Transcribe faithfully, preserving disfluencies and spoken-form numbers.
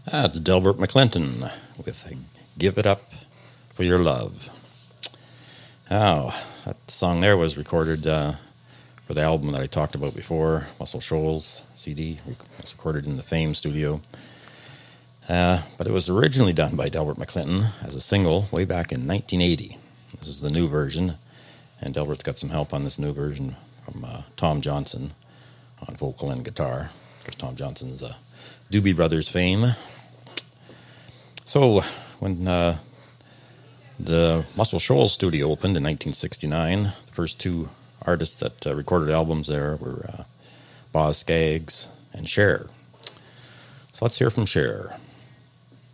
Ah, it's Delbert McClinton with Give It Up for Your Love. Oh, that song there was recorded uh, for the album that I talked about before, Muscle Shoals C D. It was recorded in the Fame studio. Uh, but it was originally done by Delbert McClinton as a single way back in nineteen eighty. This is the new version, and Delbert's got some help on this new version from uh, Tom Johnson on vocal and guitar, because Tom Johnson's a Doobie Brothers fame. So when uh, the Muscle Shoals studio opened in nineteen sixty-nine, the first two artists that uh, recorded albums there were uh, Boz Scaggs and Cher. So let's hear from Cher.